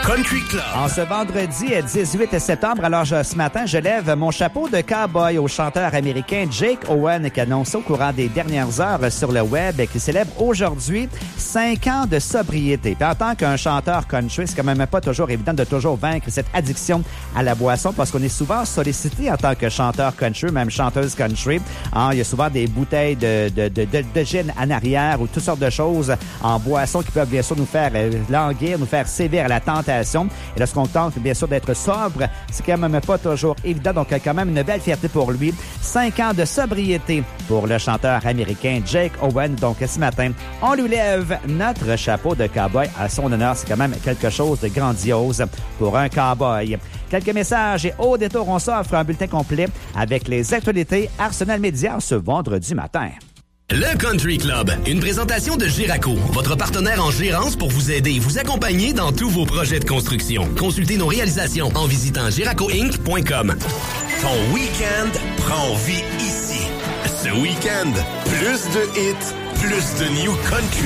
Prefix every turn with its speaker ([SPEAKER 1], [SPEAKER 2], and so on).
[SPEAKER 1] Country Club.
[SPEAKER 2] En ce vendredi 18 septembre, alors ce matin, je lève mon chapeau de cowboy au chanteur américain Jake Owen qui annonce au courant des dernières heures sur le web qu'il célèbre aujourd'hui 5 ans de sobriété. Puis en tant qu'un chanteur country, c'est quand même pas toujours évident de toujours vaincre cette addiction à la boisson parce qu'on est souvent sollicité en tant que chanteur country, même chanteuse country. Il y a souvent des bouteilles de gin en arrière ou toutes sortes de choses en boisson qui peuvent bien sûr nous faire languir, nous faire sévir à la tentation. Et lorsqu'on tente, bien sûr, d'être sobre, c'est quand même pas toujours évident. Donc, quand même une belle fierté pour lui. 5 ans de sobriété pour le chanteur américain Jake Owen. Donc, ce matin, on lui lève notre chapeau de cowboy à son honneur. C'est quand même quelque chose de grandiose pour un cowboy. Quelques messages et au détour, on s'offre un bulletin complet avec les actualités Arsenal Média ce vendredi matin.
[SPEAKER 1] Le Country Club, une présentation de Giraco, votre partenaire en gérance pour vous aider et vous accompagner dans tous vos projets de construction. Consultez nos réalisations en visitant giracoinc.com.
[SPEAKER 3] Ton week-end prend vie ici. Ce week-end, plus de hits, plus de new country.